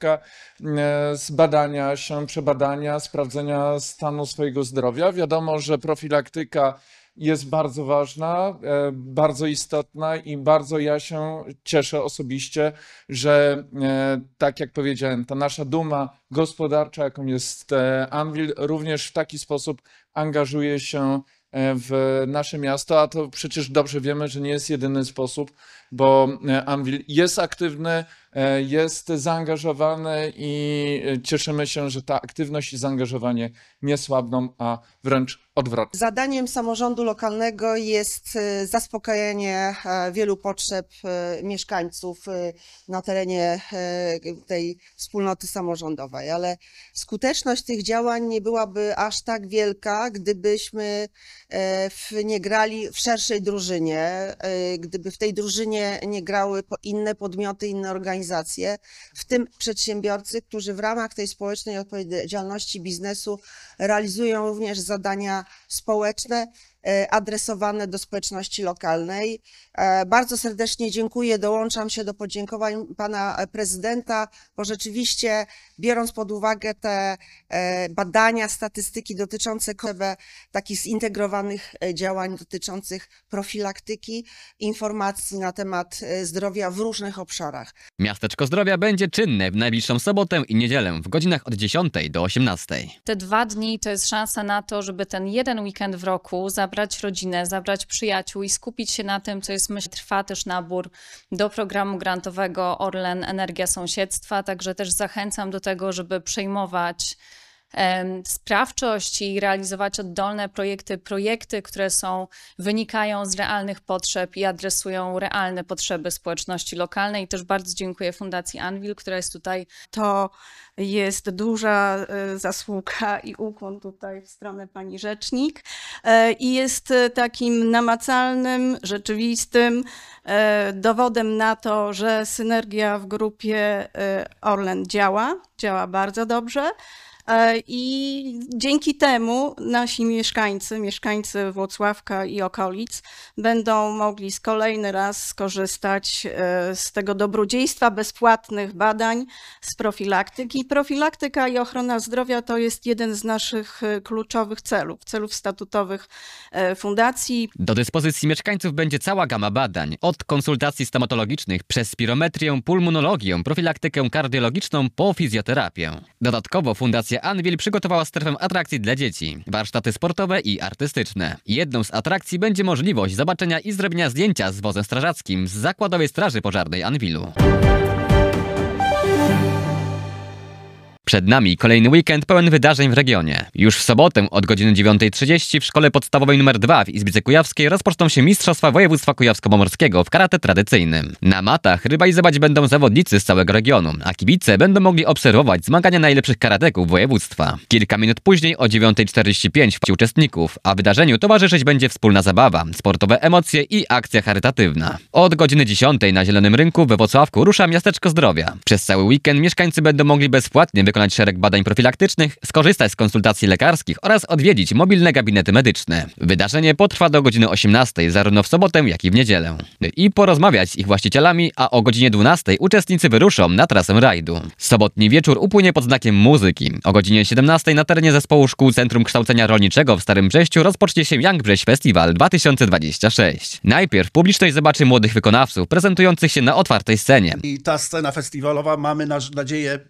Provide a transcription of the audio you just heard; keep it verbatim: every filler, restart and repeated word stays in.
Włocławka z badania się, przebadania, sprawdzenia stanu swojego zdrowia. Wiadomo, że profilaktyka jest bardzo ważna, bardzo istotna i bardzo ja się cieszę osobiście, że tak jak powiedziałem, ta nasza duma gospodarcza, jaką jest Anwil, również w taki sposób angażuje się w nasze miasto, a to przecież dobrze wiemy, że nie jest jedyny sposób, bo Anwil jest aktywny, jest zaangażowany i cieszymy się, że ta aktywność i zaangażowanie nie słabną, a wręcz odwrotnie. Zadaniem samorządu lokalnego jest zaspokajanie wielu potrzeb mieszkańców na terenie tej wspólnoty samorządowej, ale skuteczność tych działań nie byłaby aż tak wielka, gdybyśmy nie grali w szerszej drużynie, gdyby w tej drużynie nie grały inne podmioty, inne organizacje, w tym przedsiębiorcy, którzy w ramach tej społecznej odpowiedzialności biznesu realizują również zadania społeczne adresowane do społeczności lokalnej. Bardzo serdecznie dziękuję, dołączam się do podziękowań pana prezydenta, bo rzeczywiście biorąc pod uwagę te badania, statystyki dotyczące takich zintegrowanych działań dotyczących profilaktyki, informacji na temat zdrowia w różnych obszarach. Miasteczko Zdrowia będzie czynne w najbliższą sobotę i niedzielę w godzinach od dziesiątej do osiemnastej. Te dwa dni to jest szansa na to, żeby ten jeden weekend w roku zabrać rodzinę, zabrać przyjaciół i skupić się na tym, co jest myśl. Trwa też nabór do programu grantowego Orlen Energia Sąsiedztwa, także też zachęcam do tego, żeby przejmować sprawczość i realizować oddolne projekty, projekty, które są, wynikają z realnych potrzeb i adresują realne potrzeby społeczności lokalnej. I też bardzo dziękuję Fundacji Anwil, która jest tutaj. To jest duża zasługa i ukłon tutaj w stronę pani rzecznik i jest takim namacalnym, rzeczywistym dowodem na to, że synergia w grupie Orlen działa, działa bardzo dobrze. I dzięki temu nasi mieszkańcy, mieszkańcy Włocławka i okolic będą mogli z kolejny raz skorzystać z tego dobrodziejstwa bezpłatnych badań, z profilaktyki. Profilaktyka i ochrona zdrowia to jest jeden z naszych kluczowych celów, celów statutowych fundacji. Do dyspozycji mieszkańców będzie cała gama badań, od konsultacji stomatologicznych przez spirometrię, pulmonologię, profilaktykę kardiologiczną po fizjoterapię. Dodatkowo Fundacja Anwil przygotowała strefę atrakcji dla dzieci, warsztaty sportowe i artystyczne. Jedną z atrakcji będzie możliwość zobaczenia i zrobienia zdjęcia z wozem strażackim z Zakładowej Straży Pożarnej Anwilu. Przed nami kolejny weekend pełen wydarzeń w regionie. Już w sobotę od godziny dziewiątej trzydzieści w Szkole Podstawowej numer dwa w Izbicy Kujawskiej rozpoczną się Mistrzostwa Województwa Kujawsko-Pomorskiego w karate tradycyjnym. Na matach rywalizować będą zawodnicy z całego regionu, a kibice będą mogli obserwować zmagania najlepszych karateków województwa. Kilka minut później o dziewiątej czterdzieści pięć w uczestników, a wydarzeniu towarzyszyć będzie wspólna zabawa, sportowe emocje i akcja charytatywna. Od godziny dziesiątej na Zielonym Rynku we Włocławku rusza Miasteczko Zdrowia. Przez cały weekend mieszkańcy będą mogli bezpłatnie wykonać szereg badań profilaktycznie, skorzystać z konsultacji lekarskich oraz odwiedzić mobilne gabinety medyczne. Wydarzenie potrwa do godziny osiemnastej, zarówno w sobotę, jak i w niedzielę. I porozmawiać z ich właścicielami, a o godzinie dwunastej uczestnicy wyruszą na trasę rajdu. Sobotni wieczór upłynie pod znakiem muzyki. O godzinie siedemnastej na terenie Zespołu Szkół Centrum Kształcenia Rolniczego w Starym Brześciu rozpocznie się Young Brześć Festival dwa tysiące dwudziesty szósty. Najpierw publiczność zobaczy młodych wykonawców prezentujących się na otwartej scenie. I ta scena festiwalowa, mamy nadzieję,